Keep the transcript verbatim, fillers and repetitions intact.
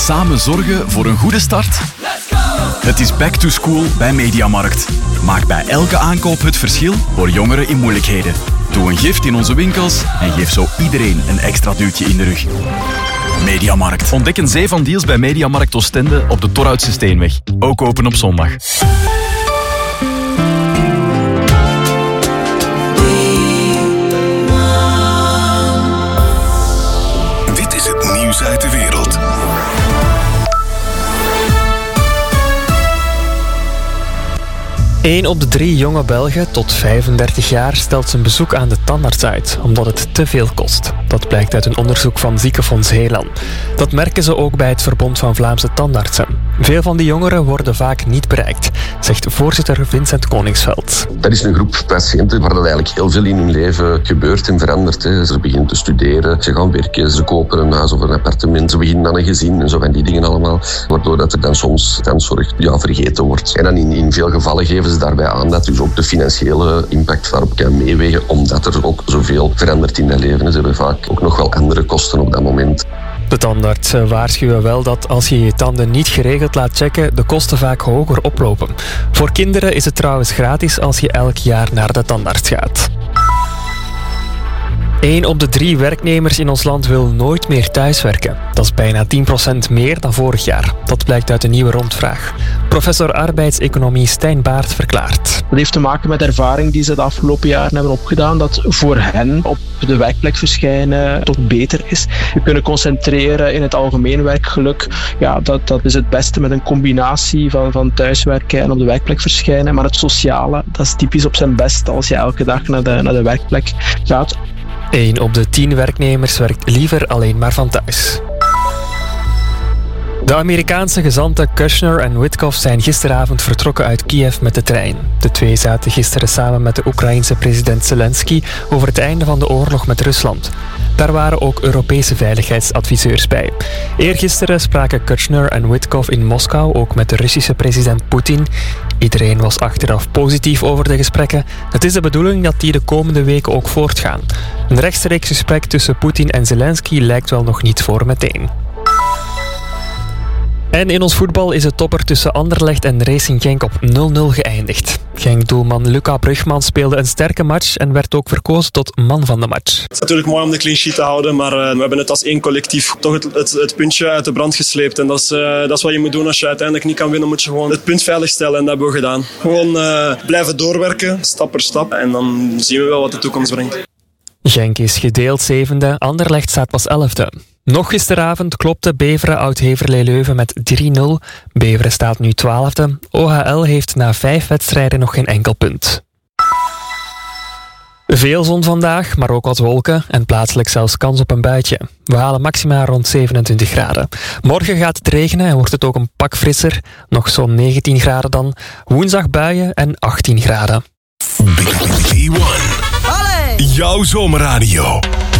samen zorgen voor een goede start? Het is back to school bij Mediamarkt. Maak bij elke aankoop het verschil voor jongeren in moeilijkheden. Doe een gift in onze winkels en geef zo iedereen een extra duwtje in de rug. Mediamarkt. Ontdek een zee van deals bij Mediamarkt Oostende op de Torhoutse Steenweg. Ook open op zondag. Dit is het nieuws uit de wereld. Eén op de drie jonge Belgen tot vijfendertig jaar stelt zijn bezoek aan de tandarts uit, omdat het te veel kost. Dat blijkt uit een onderzoek van Ziekenfonds Helan. Dat merken ze ook bij het Verbond van Vlaamse Tandartsen. Veel van die jongeren worden vaak niet bereikt, zegt voorzitter Vincent Koningsveld. Dat is een groep patiënten waar dat eigenlijk heel veel in hun leven gebeurt en verandert. Hè. Ze beginnen te studeren, ze gaan werken, ze kopen een huis of een appartement, ze beginnen aan een gezin en zo van die dingen allemaal, waardoor dat er dan soms tandzorg ja, vergeten wordt. En dan in, in veel gevallen geven ze daarbij aan dat dus ook de financiële impact daarop kan meewegen, omdat er ook zoveel verandert in dat leven. Ze hebben vaak ook nog wel andere kosten op dat moment. De tandartsen waarschuwen wel dat als je je tanden niet geregeld laat checken, de kosten vaak hoger oplopen. Voor kinderen is het trouwens gratis als je elk jaar naar de tandarts gaat. Eén op de drie werknemers in ons land wil nooit meer thuiswerken. Dat is bijna tien procent meer dan vorig jaar. Dat blijkt uit een nieuwe rondvraag. Professor arbeidseconomie Stijn Baert verklaart. Dat heeft te maken met de ervaring die ze de afgelopen jaren hebben opgedaan, dat voor hen op de werkplek verschijnen toch beter is. Je kunnen concentreren in het algemeen werkgeluk. Ja, dat, dat is het beste met een combinatie van, van thuiswerken en op de werkplek verschijnen. Maar het sociale, dat is typisch op zijn best als je elke dag naar de, naar de werkplek gaat. Eén op de tien werknemers werkt liever alleen maar van thuis. De Amerikaanse gezanten Kushner en Witkoff zijn gisteravond vertrokken uit Kiev met de trein. De twee zaten gisteren samen met de Oekraïense president Zelensky over het einde van de oorlog met Rusland. Daar waren ook Europese veiligheidsadviseurs bij. Eergisteren spraken Kushner en Witkoff in Moskou ook met de Russische president Poetin. Iedereen was achteraf positief over de gesprekken. Het is de bedoeling dat die de komende weken ook voortgaan. Een rechtstreeks gesprek tussen Poetin en Zelensky lijkt wel nog niet voor meteen. En in ons voetbal is het topper tussen Anderlecht en Racing Genk op nul nul geëindigd. Genk-doelman Luca Brugman speelde een sterke match en werd ook verkozen tot man van de match. Het is natuurlijk mooi om de clean sheet te houden, maar uh, we hebben het als één collectief toch het, het, het puntje uit de brand gesleept. En dat is, uh, dat is wat je moet doen als je uiteindelijk niet kan winnen, moet je gewoon het punt veiligstellen en dat hebben we gedaan. Gewoon uh, blijven doorwerken, stap per stap en dan zien we wel wat de toekomst brengt. Genk is gedeeld zevende, Anderlecht staat pas elfde. Nog gisteravond klopte Beveren Oud-Heverlee Leuven met drie nul. Beveren staat nu twaalfde. O H L heeft na vijf wedstrijden nog geen enkel punt. Veel zon vandaag, maar ook wat wolken en plaatselijk zelfs kans op een buitje. We halen maxima rond zevenentwintig graden. Morgen gaat het regenen en wordt het ook een pak frisser. Nog zo'n negentien graden dan. Woensdag buien en achttien graden. B one. Jouw zomerradio.